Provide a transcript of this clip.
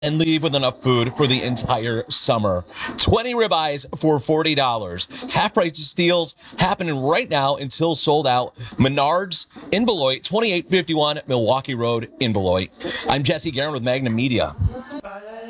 and leave with enough food for the entire summer. 20 ribeyes for $40. Half price deals happening right now until sold out. Menards in Beloit, 2851 Milwaukee Road in Beloit. I'm Jesse Guerin with Magnum Media.